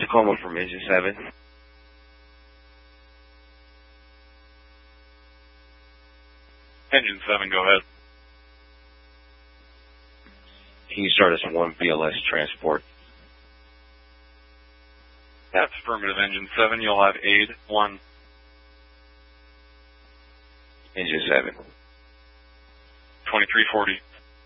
Tacoma from engine 7. Engine 7, go ahead. Can you start us 1 BLS transport? That's affirmative, Engine 7. You'll have aid 1. Engine 7. 2340.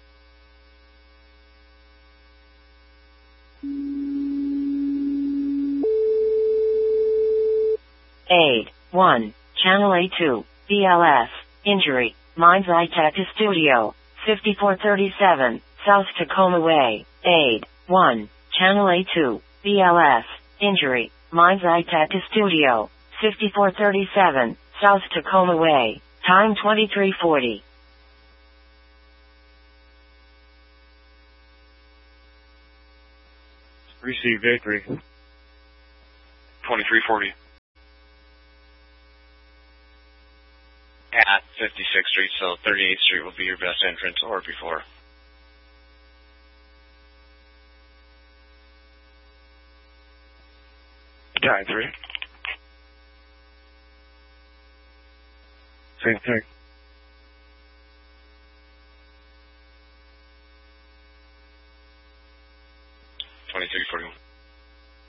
Aid 1, Channel A2, BLS, injury, Mines Itech Studio, 5437, South Tacoma Way. Aid 1, Channel A2, BLS, injury, Mines Itech Studio, 5437, South Tacoma Way. Time 2340. Receive victory. 2340. At 56th Street, so 38th Street will be your best entrance, or before. Guy 3. Same thing.